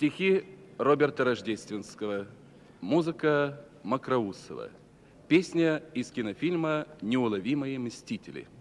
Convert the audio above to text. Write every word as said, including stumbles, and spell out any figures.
Стихи Роберта Рождественского, музыка Макроусова. Песня из кинофильма «Неуловимые мстители».